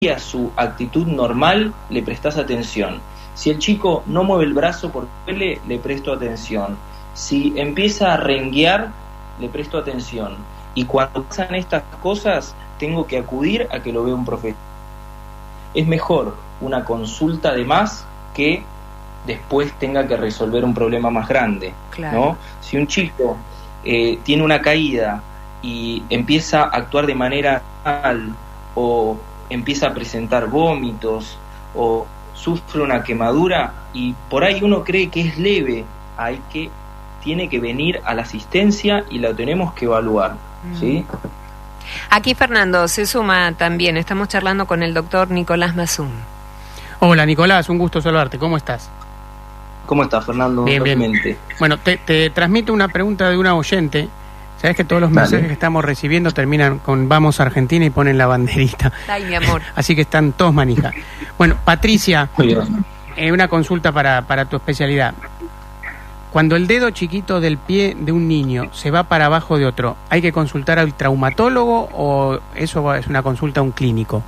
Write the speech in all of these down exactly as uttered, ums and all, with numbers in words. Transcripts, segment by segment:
a su actitud normal, le prestás atención. Si el chico no mueve el brazo porque duele, le presto atención. Si empieza a renguear, le presto atención. Y cuando pasan estas cosas, tengo que acudir a que lo vea un profesional. Es mejor una consulta de más que después tenga que resolver un problema más grande, claro. ¿no? Si un chico eh, tiene una caída y empieza a actuar de manera mal, o empieza a presentar vómitos, o sufre una quemadura, y por ahí uno cree que es leve, hay que, tiene que venir a la asistencia y la tenemos que evaluar, mm. ¿sí? Aquí Fernando se suma también, estamos charlando con el doctor Nicolás Mazum. Hola Nicolás, un gusto saludarte, ¿cómo estás? ¿Cómo estás, Fernando? Bien, bien. Bueno, te, te transmito una pregunta de una oyente. Sabes que todos los mensajes Dale. que estamos recibiendo terminan con vamos a Argentina y ponen la banderita. Ay, mi amor. Así que están todos manija. Bueno, Patricia, eh, una consulta para, para tu especialidad. Cuando el dedo chiquito del pie de un niño se va para abajo de otro, ¿hay que consultar al traumatólogo o eso es una consulta a un clínico?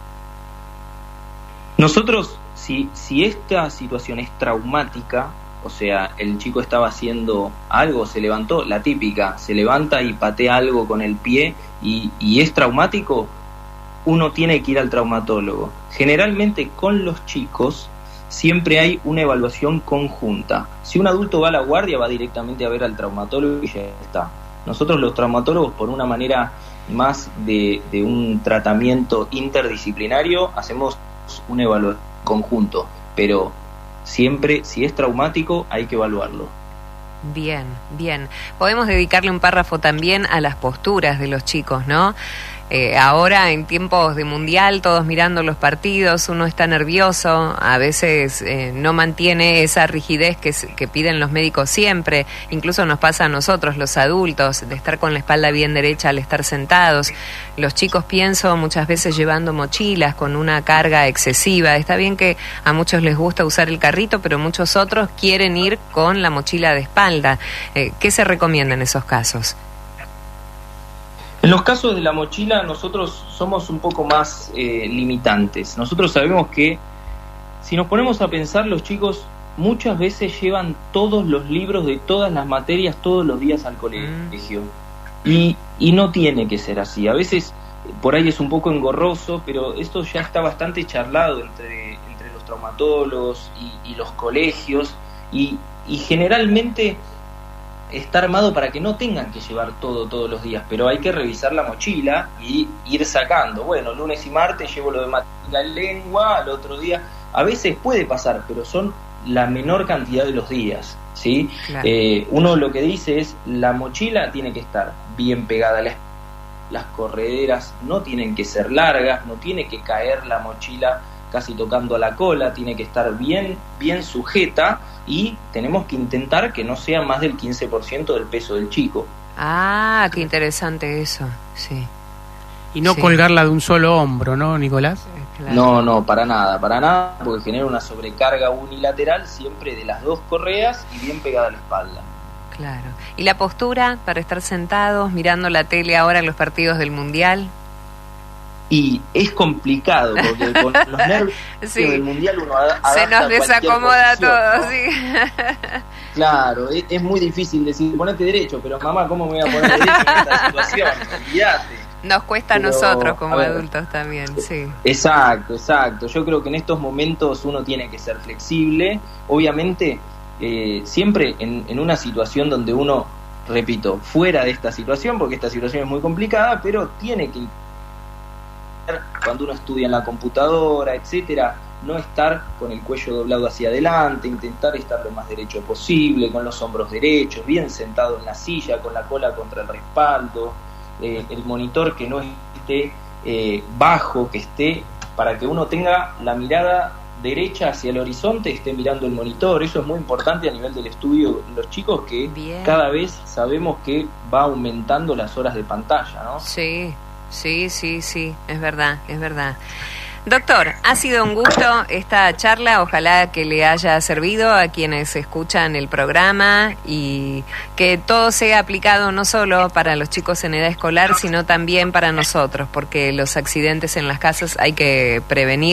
Nosotros, si, si esta situación es traumática, o sea, el chico estaba haciendo algo, se levantó, la típica, se levanta y patea algo con el pie y, y es traumático, uno tiene que ir al traumatólogo. Generalmente con los chicos siempre hay una evaluación conjunta. Si un adulto va a la guardia, va directamente a ver al traumatólogo y ya está. Nosotros los traumatólogos, por una manera más de, de un tratamiento interdisciplinario, hacemos un evaluación conjunto, pero siempre, si es traumático, hay que evaluarlo. Bien, bien. Podemos dedicarle un párrafo también a las posturas de los chicos, ¿no? Eh, ahora en tiempos de mundial, todos mirando los partidos, uno está nervioso, a veces eh, no mantiene esa rigidez que, que piden los médicos siempre, incluso nos pasa a nosotros los adultos, de estar con la espalda bien derecha al estar sentados. Los chicos, pienso, muchas veces llevando mochilas con una carga excesiva. Está bien que a muchos les gusta usar el carrito, pero muchos otros quieren ir con la mochila de espalda. Eh, ¿Qué se recomienda en esos casos? En los casos de la mochila nosotros somos un poco más eh, limitantes. Nosotros sabemos que si nos ponemos a pensar, los chicos muchas veces llevan todos los libros de todas las materias todos los días al colegio. Mm. Y, y no tiene que ser así. A veces por ahí es un poco engorroso, pero esto ya está bastante charlado entre, entre los traumatólogos y, y los colegios. Y, y generalmente está armado para que no tengan que llevar todo todos los días, pero hay que revisar la mochila y ir sacando. Bueno, lunes y martes llevo lo de matemática y lengua, al otro día. A veces puede pasar, pero son la menor cantidad de los días, ¿sí? Claro. Eh, uno lo que dice es, la mochila tiene que estar bien pegada a la espalda, las correderas no tienen que ser largas, no tiene que caer la mochila casi tocando a la cola, tiene que estar bien, bien sujeta, y tenemos que intentar que no sea más del quince por ciento del peso del chico. Ah, qué interesante eso, sí. Y no sí. colgarla de un solo hombro, ¿no, Nicolás? Claro. No, no, para nada, para nada, porque genera una sobrecarga unilateral siempre de las dos correas y bien pegada a la espalda. Claro. ¿Y la postura para estar sentados mirando la tele ahora en los partidos del Mundial? Y es complicado, porque con los nervios sí. del mundial uno adapta. Se nos desacomoda todo, ¿no? Sí. Claro, es, es muy difícil decir, ponete derecho, pero mamá, ¿cómo me voy a poner derecho en esta situación? Olvídate. Nos cuesta pero, a nosotros como a adultos también, sí. Exacto, exacto. Yo creo que en estos momentos uno tiene que ser flexible. Obviamente, eh, siempre en, en una situación donde uno, repito, fuera de esta situación, porque esta situación es muy complicada, pero tiene que, cuando uno estudia en la computadora, etcétera, no estar con el cuello doblado hacia adelante, intentar estar lo más derecho posible, con los hombros derechos, bien sentado en la silla, con la cola contra el respaldo, eh, el monitor que no esté eh, bajo, que esté, para que uno tenga la mirada derecha hacia el horizonte, esté mirando el monitor. Eso es muy importante a nivel del estudio de los chicos, que bien. Cada vez sabemos que va aumentando las horas de pantalla, ¿no? Sí. Sí, sí, sí, es verdad, es verdad. Doctor, ha sido un gusto esta charla, ojalá que le haya servido a quienes escuchan el programa y que todo sea aplicado no solo para los chicos en edad escolar, sino también para nosotros, porque los accidentes en las casas hay que prevenir.